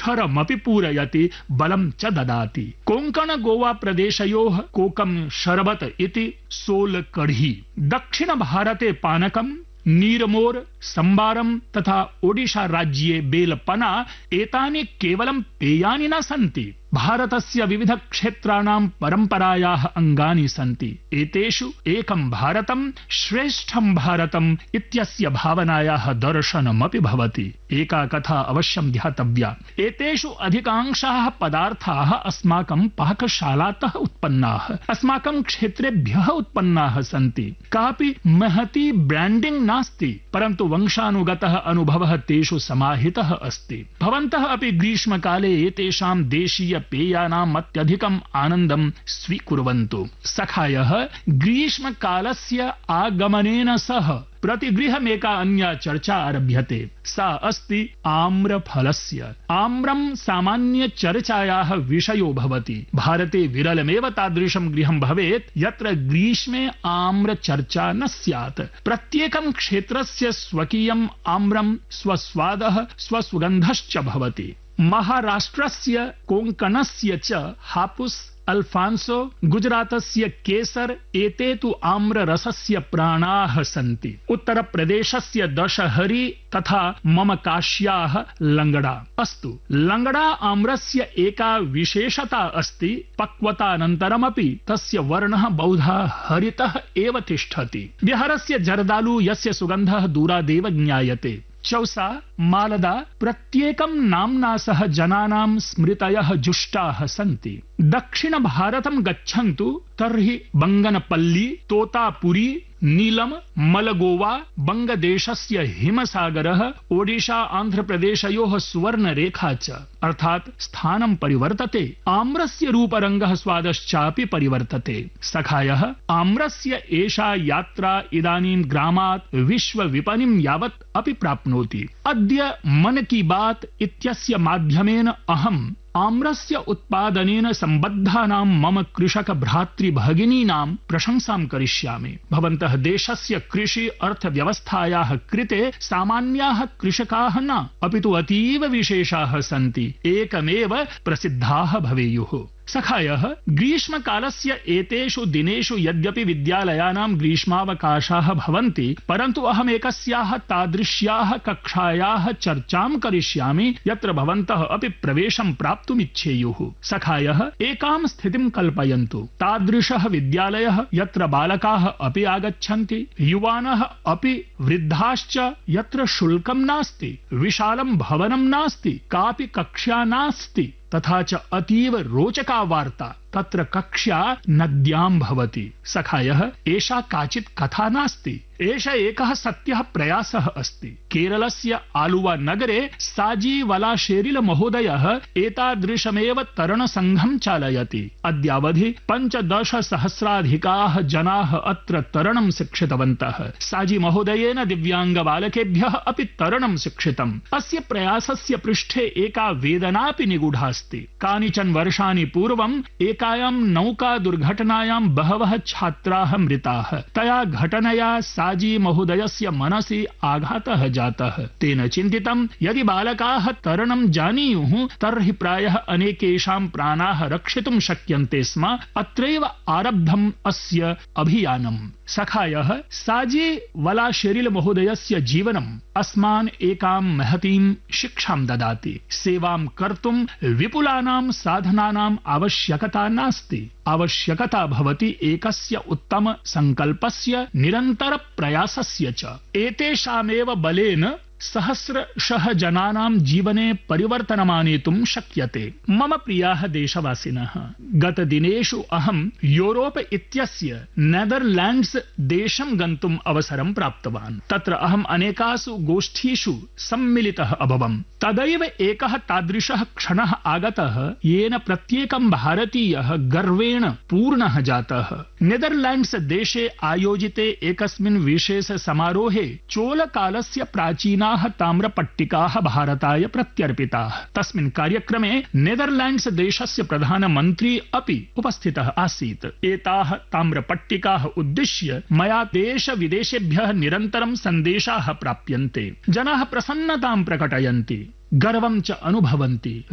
क्षरमपि पूरयति बलं च ददाति। कोंकण गोवा प्रदेशयोः कोकम शरबत इति सोल कढ़ी, दक्षिण भारते पानकम, नीरमोर, संबारम तथा ओडिशा राज्ये बेलपना एतानि केवलं पेयानि न सन्ति, भारतस्य विविध क्षेत्राणां परंपरायाः अंगानि सन्ति। एतेषु एकं भारतं श्रेष्ठं भारतम् इत्यस्य भावनायाः दर्शनमपि भवति। एका कथा अवश्यं ध्यातव्या। एतेषु अधिकांशाः पदार्थाः अस्माकं पाकशालातः उत्पन्नाः, अस्माकं क्षेत्रेभ्यः उत्पन्नाः सन्ति। कापि महती ब्रांडिंग नास्ति, परन्तु वंशानुगतः अनुभवः तेषु समाहितः अस्ति। भवन्तः अपि ग्रीष्मकाले एतेषां देशीय पेयानाम् अत्यधिकम् आनन्दं स्वीकुर्वन्तु। सखायः, ग्रीष्मकालस्य आगमनेन सह प्रतिगृहमेका अन्या चर्चा आरभ्यते। सा अस्ति आम्रफलस्य। आम्रं सामान्य चर्चायाः विषयो भवति। भारते विरलमेव तादृशं गृहं भवेत् यत्र ग्रीष्मे आम्रचर्चा न स्यात्। प्रत्येकं क्षेत्रस्य स्वकीयम् आम्रं स्वस्वादः स्वसुगन्धश्च भवति। महाराष्ट्रस्य कोंकणस्य च हापुस, अल्फांसो, गुजरातस्य केसर एते तु आम्ररसस्य प्राणाः सन्ति। उत्तरप्रदेशस्य दशहरी तथा मम काश्याः लंगड़ा। अस्तु, लंगड़ा आम्रस्य एका विशेषता अस्ति, पक्वतानन्तरमपि तस्य वर्णः बहुधा हरितः एव तिष्ठति। बिहारस्य जर्दालु यस्य सुगन्धः दूरादेव ज्ञायते। चौसा, मालदा प्रत्येकं नाम्ना सह जनानां स्मृतयः जुष्टाः सन्ति। दक्षिण भारतं गच्छन्तु तर्हि बंगनपल्ली, तोतापुरी, नीलम, मलगोवा, बंगदेशस्य हिमसागरः, ओडिशा आंध्रप्रदेशयोः सुवर्णरेखा च, अर्थात् स्थानं परिवर्तते। आम्रस्य रूपरङ्गः स्वादश्चापि परिवर्तते। सखायः, आम्रस्य एषा यात्रा इदानीं ग्रामात् विश्वविपणिं यावत् अपि प्राप्नोति। अद्य मन की बात इत्यस्य माध्यमेन अहम् आम्रस्य उत्पादनेन सम्बद्धानां मम कृषक भ्रातृभगिनीनां प्रशंसां करिष्यामि। भवन्तः देशस्य कृषि अर्थव्यवस्थायाः कृते सामान्याः कृषकाः न, अपितु अतीव विशेषाः सन्ति, एकमेव प्रसिद्धाः भवेयुः। सखायः, ग्रीष्मकालस्य एतेषु दिनेषु यद्यपि विद्यालयानां ग्रीष्मावकाशाः भवन्ति, परन्तु अहम् एकस्याः तादृश्याः कक्षायाः चर्चां करिष्यामि यत्र भवन्तः अपि प्रवेशं प्राप्तुमिच्छेयुः। सखायः, एकां स्थितिं कल्पयन्तु। तादृशः विद्यालयः यत्र बालकाः अपि आगच्छन्ति, युवानः अपि वृद्धाश्च, यत्र शुल्कं नास्ति, विशालं भवनं नास्ति, कापि कक्षा नास्ति, तथा च अतीव रोचका वार्ता। तत्र कक्षा नद्यां भवति। सखायः, एषा काचित् कथा नास्ति, एष एकः सत्यः प्रयासः अस्ति। केरलस्य आलुवा नगरे साजी वलाशेरिल महोदयः एतादृशमेव तरणसङ्घं चालयति। अद्यावधि 15,000 जनाः अत्र तरणं शिक्षितवन्तः। साजी महोदयेन दिव्याङ्गबालकेभ्यः अपि तरणं शिक्षितम्। अस्य प्रयासस्य पृष्ठे एका वेदनापि निगूढास्ति। कानिचन वर्षाणि पूर्वम् एकायां नौका दुर्घटनायां बहवः छात्राः मृताः। तया घटनया साजी महोदयस्य मनसि आघातः जातः। तेन चिन्तितं, यदि बालकाः तरणं जानीयुः तर्हि प्रायः अनेकेषां प्राणाः रक्षितुं शक्यन्ते स्म। अत्रैव आरब्धम् अस्य अभियानम्। सखायः, साजी वलाशेरिल महोदयस्य जीवनम् अस्मान् एकां महतीं शिक्षां ददाति। सेवां कर्तुं विपुलानां साधनानाम् आवश्यकता नास्ति। आवश्यकता भवति एकस्य उत्तम संकल्पस्य, निरन्तर प्रयासस्य च। एतेषामेव बलेन सहस्रशः जनानां जीवने परिवर्तनमानेतुं शक्यते। मम प्रियाः देशवासिनः, गतदिनेषु अहं यूरोप इत्यस्य नेदरलैंड्स देशं गन्तुम् अवसरं प्राप्तवान्। तत्र अहम् अनेकासु गोष्ठीषु सम्मिलितः अभवम्। तदैव एकः तादृशः क्षणः आगतः येन प्रत्येकं भारतीयः गर्वेण पूर्णः जातः। नेदरलैंड्स देशे आयोजिते एकस्मिन् विशेष समारोहे चोलकालस्य प्राचीनाः ताम्रपट्टिकाः भारताय प्रत्यर्पिताः। तस्मिन् कार्यक्रमे नेदरलैंड्स देशस्य प्रधानमन्त्री अपि उपस्थितः आसीत्। एताः ताम्रपट्टिकाः उद्दिश्य मया देश विदेशेभ्यः निरन्तरं सन्देशाः प्राप्यन्ते। जनाः प्रसन्नतां प्रकटयन्ति, गर्वं च अनुभवन्ति।